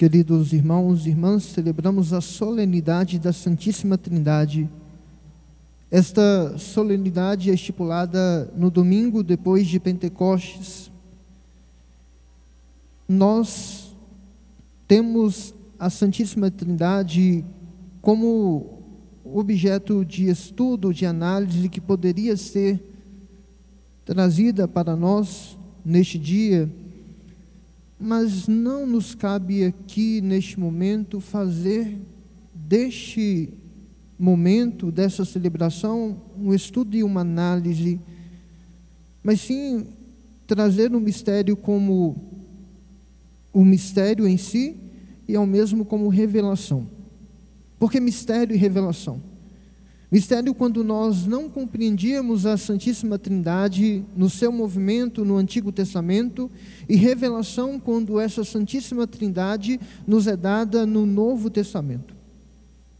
Queridos irmãos e irmãs, celebramos a solenidade da Santíssima Trindade. Esta solenidade é estipulada no domingo depois de Pentecostes. Nós temos a Santíssima Trindade como objeto de estudo, de análise, que poderia ser trazida para nós neste dia, mas não nos cabe aqui, neste momento, fazer deste momento, dessa celebração, um estudo e uma análise, mas sim trazer o mistério como o mistério em si e ao mesmo como revelação. Por que mistério e revelação? Mistério quando nós não compreendíamos a Santíssima Trindade no seu movimento no Antigo Testamento, e revelação quando essa Santíssima Trindade nos é dada no Novo Testamento.